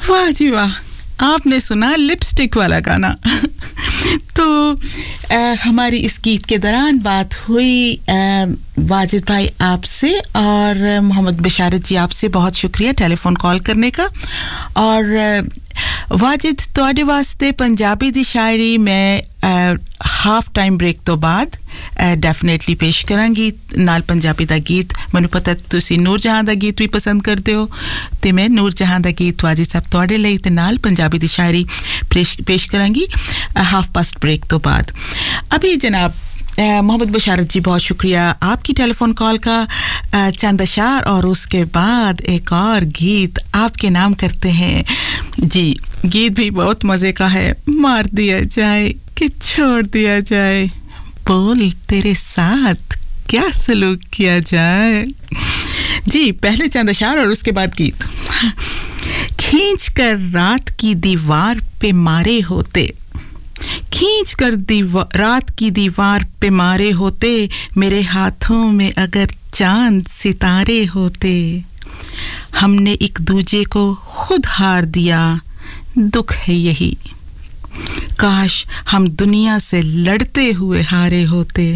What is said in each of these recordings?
वाह जी वाह, आपने सुना लिपस्टिक वाला गाना। तो हमारी इस गीत के दौरान बात हुई वाजिद भाई आपसे और मोहम्मद बशारत जी आपसे बहुत शुक्रिया टेलीफोन कॉल करने का। और वाजिद ਤੁਹਾਡੇ ਵਾਸਤੇ ਪੰਜਾਬੀ ਦੀ ਸ਼ਾਇਰੀ ਮੈਂ ਹਾਫ ਟਾਈਮ ਬ੍ਰੇਕ ਤੋਂ ਬਾਅਦ ਡੈਫੀਨਿਟਲੀ ਪੇਸ਼ ਕਰਾਂਗੀ ਨਾਲ ਪੰਜਾਬੀ ਦਾ ਗੀਤ। ਮੈਨੂੰ ਪਤਾ ਤੁਸੀਂ ਨੂਰ ਜਹਾਂ ਦਾ ਗੀਤ ਵੀ ਪਸੰਦ ਕਰਦੇ ਹੋ ਤੇ ਮੈਂ ਨੂਰ ਜਹਾਂ ਦਾ ਗੀਤ ਵਾजिद ਸਾਹਿਬ ਤੁਹਾਡੇ ਲਈ ਤੇ ਨਾਲ ਪੰਜਾਬੀ ਦੀ ਸ਼ਾਇਰੀ ਪੇਸ਼ ਕਰਾਂਗੀ हाफ पास्ट ब्रेक तो बाद। अभी जनाब मोहम्मद बशारत जी बहुत शुक्रिया आपकी टेलीफोन कॉल का। चंद अशार और उसके बाद एक और गीत आपके नाम करते हैं जी। गीत भी बहुत मज़े का है। मार दिया जाए कि छोड़ दिया जाए, बोल तेरे साथ क्या सलूक किया जाए। जी पहले चंद अशार और उसके बाद गीत। खींच कर रात की दीवार पे मारे होते, खींच कर रात की दीवार पे मारे होते, मेरे हाथों में अगर चांद सितारे होते। हमने एक दूजे को खुद हार दिया, दुख है यही, काश हम दुनिया से लड़ते हुए हारे होते।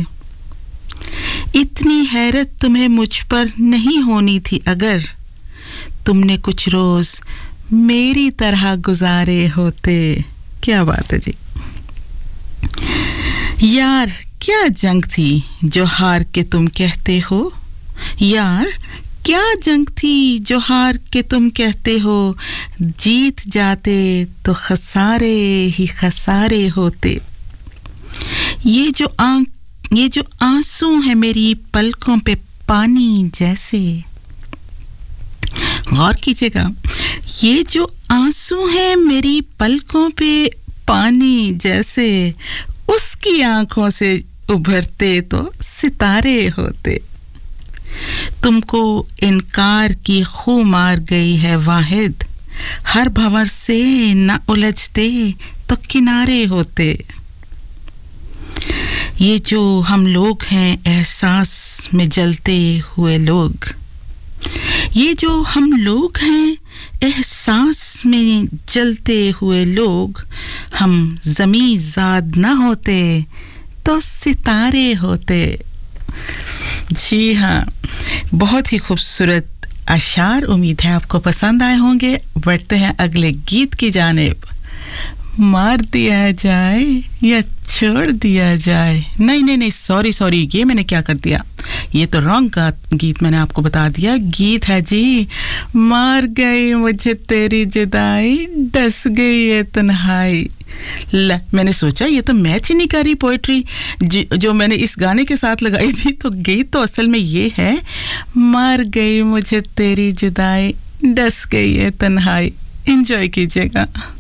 इतनी हैरत तुम्हें मुझ पर नहीं होनी थी अगर तुमने कुछ रोज मेरी तरह गुजारे होते। क्या बात है जी। यार क्या जंग थी जो हार के तुम कहते हो, यार क्या जंग थी जो हार के तुम कहते हो। जीत जाते तो खसारे ही खसारे होते। ये जो आंसू है मेरी पलकों पे पानी जैसे, गौर कीजिएगा, ये जो आंसू है मेरी पलकों पे पानी जैसे, उसकी आंखों से उभरते तो सितारे होते। तुमको इनकार की खू मार गई है वाहिद, हर भंवर से न उलझते तो किनारे होते। ये जो हम लोग हैं एहसास में जलते हुए लोग, ये जो हम लोग हैं एहसास में जलते हुए लोग, हम ज़मीं ज़ाद ना होते तो सितारे होते। जी हाँ, बहुत ही खूबसूरत अशार, उम्मीद है आपको पसंद आए होंगे। बढ़ते हैं अगले गीत की जानिब। मार दिया जाए या छोड़ दिया जाए, नहीं सॉरी ये मैंने क्या कर दिया, ये तो रॉन्ग का गीत मैंने आपको बता दिया। गीत है जी मार गई मुझे तेरी जुदाई, डस गई ये तन्हाई। मैंने सोचा ये तो मैच ही नहीं करी पोएट्री जो मैंने इस गाने के साथ लगाई थी, तो गीत तो असल में ये है मार गई मुझे तेरी जुदाई, डस गई ये तन्हाई। एंजॉय कीजिएगा।